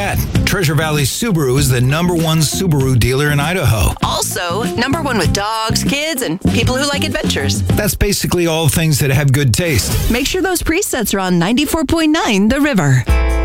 that, Treasure Valley Subaru is the #1 Subaru dealer in Idaho. Also, #1 with dogs, kids, and people who like adventures. That's basically all things that have good taste. Make sure those presets are on 94.9 The River.